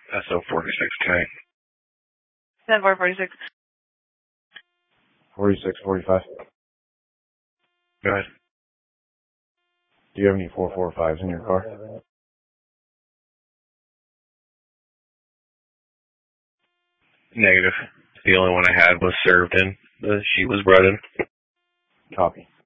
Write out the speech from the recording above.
SO 46K. 10-4-46. 4645. Go ahead. Do you have any 445s in your car? Negative. The only one I had was served in. The sheet was brought in. Copy.